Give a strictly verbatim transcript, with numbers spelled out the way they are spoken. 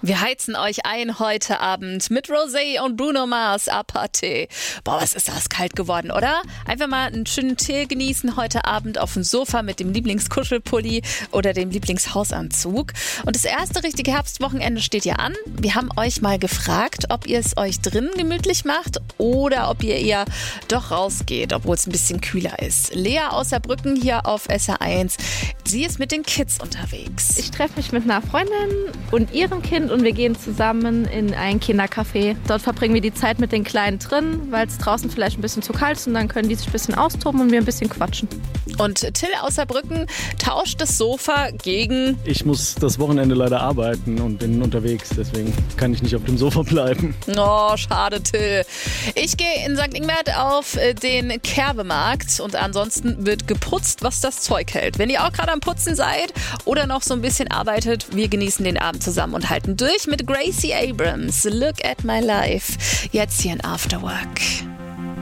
Wir heizen euch ein heute Abend mit Rosé und Bruno Mars Apathy. Boah, was ist das kalt geworden, oder? Einfach mal einen schönen Tee genießen heute Abend auf dem Sofa mit dem Lieblingskuschelpulli oder dem Lieblingshausanzug. Und das erste richtige Herbstwochenende steht ja an. Wir haben euch mal gefragt, ob ihr es euch drinnen gemütlich macht oder ob ihr eher doch rausgeht, obwohl es ein bisschen kühler ist. Lea aus Saarbrücken hier auf S R eins. Sie ist mit den Kids unterwegs. Ich treffe mich mit einer Freundin und ihrem Kind und wir gehen zusammen in ein Kindercafé. Dort verbringen wir die Zeit mit den Kleinen drin, weil es draußen vielleicht ein bisschen zu kalt ist und dann können die sich ein bisschen austoben und wir ein bisschen quatschen. Und Till aus Saarbrücken tauscht das Sofa gegen... Ich muss das Wochenende leider arbeiten und bin unterwegs, deswegen kann ich nicht auf dem Sofa bleiben. Oh, schade, Till. Ich gehe in Sankt Ingbert auf den Kerbemarkt und ansonsten wird geputzt, was das Zeug hält. Wenn ihr auch gerade am Putzen seid oder noch so ein bisschen arbeitet, wir genießen den Abend zusammen und halten durch mit Gracie Abrams. Look at my life. Jetzt hier in After Work.